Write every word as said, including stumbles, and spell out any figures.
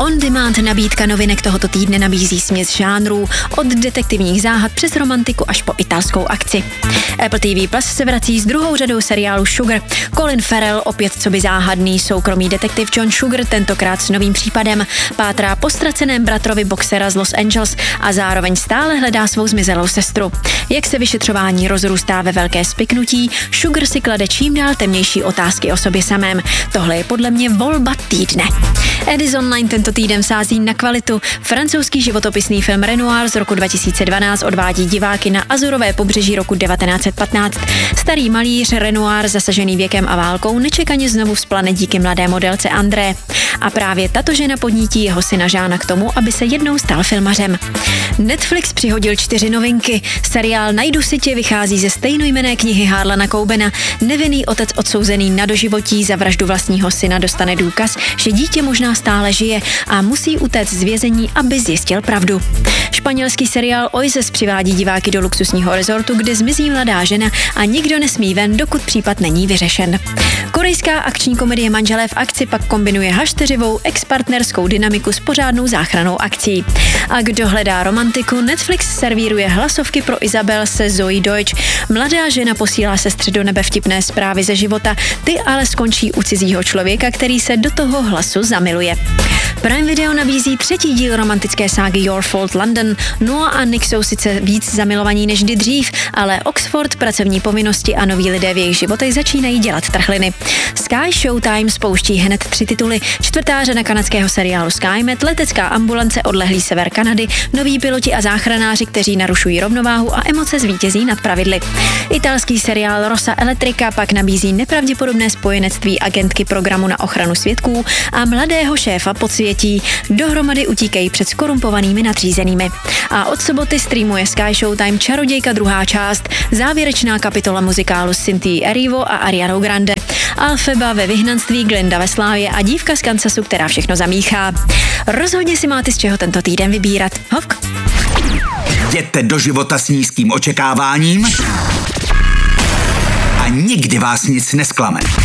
On-demand nabídka novinek tohoto týdne nabízí směs žánrů, od detektivních záhad přes romantiku až po italskou akci. Apple T V Plus se vrací s druhou řadou seriálu Sugar. Colin Farrell, opět coby záhadný soukromý detektiv John Sugar, tentokrát s novým případem, pátrá po ztraceném bratrovi boxera z Los Angeles a zároveň stále hledá svou zmizelou sestru. Jak se vyšetřování rozrůstá ve velké spiknutí, Sugar si klade čím dál temnější otázky o sobě samém. Tohle je podle mě volba týdne. Edison Online tento týden sází na kvalitu. Francouzský životopisný film Renoir z roku dva tisíce dvanáct odvádí diváky na azurové pobřeží roku devatenáct set patnáct. Starý malíř Renoir, zasažený věkem a válkou, nečekaně znovu vzplane díky mladé modelce André. A právě tato žena podnítí jeho syna Žána k tomu, aby se jednou stal filmařem. Netflix přihodil čtyři novinky. Seriál Najdu si tě vychází ze stejnojmenné knihy Harlana Coubena. Nevinný otec odsouzený na doživotí za vraždu vlastního syna dostane důkaz, že dítě možná stále žije a musí utéct z vězení, aby zjistil pravdu. Španělský seriál Oasis přivádí diváky do luxusního rezortu, kde zmizí mladá žena a nikdo nesmí ven, dokud případ není vyřešen. Korejská akční komedie Manželé v akci pak kombinuje hašteřivou ex-partnerskou dynamiku s pořádnou záchrannou akcí. A kdo hledá romantiku, Netflix servíruje hlasovky pro Isabel se Zoe Deutsch. Mladá žena posílá sestře do nebe vtipné zprávy ze života, ty ale skončí u cizího člověka, který se do toho hlasu zamiluje. Prime Video nabízí třetí díl romantické ságy Your Fault London. Noah a Nick jsou sice víc zamilovaní než kdy dřív, ale Oxford, pracovní povinnosti a noví lidé v jejich životech začínají dělat trhliny. Sky Showtime spouští hned tři tituly. Čtvrtá řada kanadského seriálu SkyMed, letecká ambulance, odlehlý sever Kanady, noví piloti a záchranáři, kteří narušují rovnováhu a emoce zvítězí nad pravidly. Italský seriál Rosa Electrica pak nabízí nepravděpodobné spojenectví agentky programu na ochranu svědků a mladého šéfa podsvětí. Dohromady utíkají před skorumpovanými nadřízenými. A od soboty streamuje Sky Showtime Čarodějka druhá část, závěrečná kapitola muzikálu s Cynthií Erivo a Arianou Grande. Alfeba ve vyhnanství, Glenda ve slávě a dívka z Kansasu, která všechno zamíchá. Rozhodně si máte z čeho tento týden vybírat. Hovk. Jděte do života s nízkým očekáváním a nikdy vás nic nesklame.